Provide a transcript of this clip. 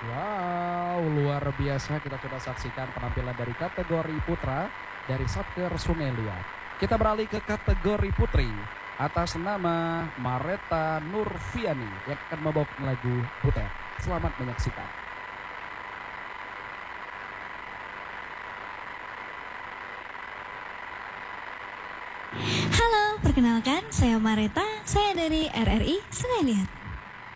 Wow, luar biasa kita sudah saksikan penampilan dari kategori putra dari Satker Sungai Liat. Kita beralih ke kategori putri atas nama Mareta Nurfiani yang akan membawakan lagu Butet. Selamat menyaksikan. Halo, perkenalkan saya Mareta, saya dari RRI Sungai Liat.